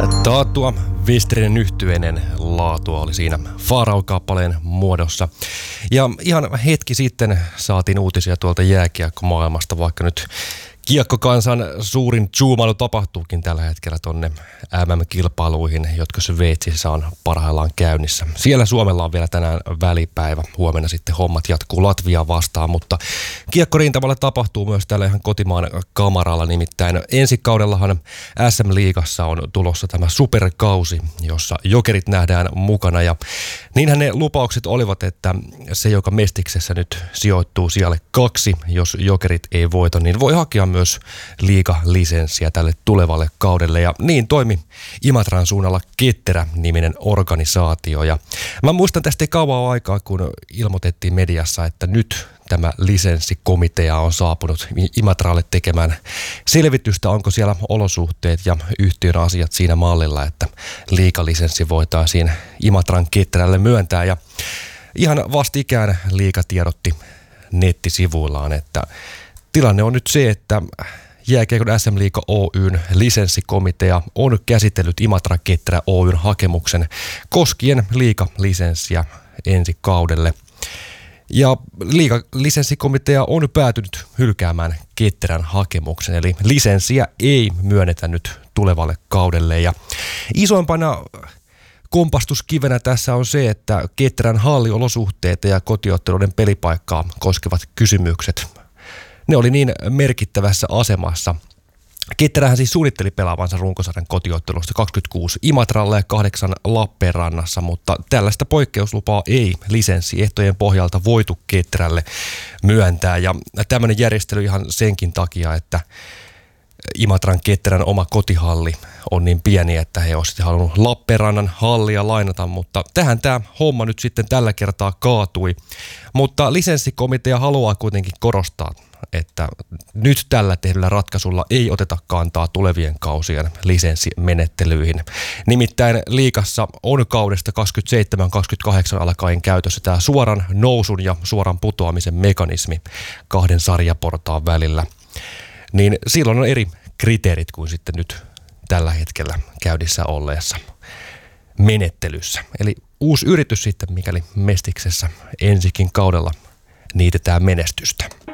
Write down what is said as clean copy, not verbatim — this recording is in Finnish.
Taattua Westerinen yhtyeinen laatua oli siinä Farao-kappaleen muodossa. Ja ihan hetki sitten saatiin uutisia tuolta jääkiekkomaailmasta, vaikka nyt kiekkokansan suurin zoomailu tapahtuukin tällä hetkellä tonne MM-kilpailuihin, jotka Sveitsissä on parhaillaan käynnissä. Siellä Suomella on vielä tänään välipäivä. Huomenna sitten hommat jatkuu Latviaa vastaan, mutta kiekkorintamalla tapahtuu myös tällä ihan kotimaan kamaralla. Nimittäin ensi kaudellahan SM-liigassa on tulossa tämä superkausi, jossa jokerit nähdään mukana. Ja niinhän ne lupaukset olivat, että se, joka Mestiksessä nyt sijoittuu sijalle 2, jos jokerit ei voita, niin voi hakea myös liigalisenssiä tälle tulevalle kaudelle, ja niin toimi Imatran suunnalla Ketterä-niminen organisaatio. Ja mä muistan tästä kauan aikaa, kun ilmoitettiin mediassa, että nyt tämä lisenssikomitea on saapunut Imatralle tekemään selvitystä, onko siellä olosuhteet ja yhtiön asiat siinä mallilla, että liigalisenssi voitaisiin Imatran Ketterälle myöntää. Ja ihan vastikään liiga tiedotti nettisivuillaan, että tilanne on nyt se, että Jääkiekon SM-liiga Oyn lisenssikomitea on käsitellyt Imatra Ketterä Oyn hakemuksen koskien liigalisenssiä ensi kaudelle. Ja liigalisenssikomitea on päätynyt hylkäämään Ketterän hakemuksen, eli lisenssiä ei myönnetä nyt tulevalle kaudelle. Ja isoimpana kompastuskivenä tässä on se, että Ketterän halliolosuhteita ja kotiotteluiden pelipaikkaa koskevat kysymykset, ne oli niin merkittävässä asemassa. Ketterähän siis suunnitteli pelaavansa runkosarjan kotiottelusta 26 Imatralla ja 8 Lappeenrannassa, mutta tällaista poikkeuslupaa ei lisenssiehtojen pohjalta voitu Ketterälle myöntää. Ja tämmöinen järjestely ihan senkin takia, että Imatran Ketterän oma kotihalli on niin pieni, että he olisivat halunnut Lappeenrannan hallia lainata, mutta tähän tämä homma nyt sitten tällä kertaa kaatui. Mutta lisenssikomitea haluaa kuitenkin korostaa, että nyt tällä tehdyllä ratkaisulla ei oteta kantaa tulevien kausien lisenssimenettelyihin. Nimittäin liigassa on kaudesta 27-28 alkaen käytössä tämä suoran nousun ja suoran putoamisen mekanismi 2 sarjaportaan välillä. Niin silloin on eri kriteerit kuin sitten nyt tällä hetkellä käynnissä olleessa menettelyssä. Eli uusi yritys sitten, mikäli Mestiksessä ensikin kaudella niitetään menestystä.